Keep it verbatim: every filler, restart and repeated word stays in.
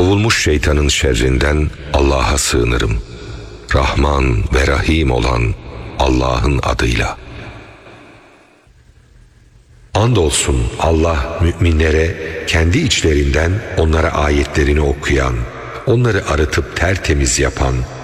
Kovulmuş şeytanın şerrinden Allah'a sığınırım. Rahman ve Rahim olan Allah'ın adıyla. Andolsun Allah müminlere kendi içlerinden onlara ayetlerini okuyan, onları arıtıp tertemiz yapan,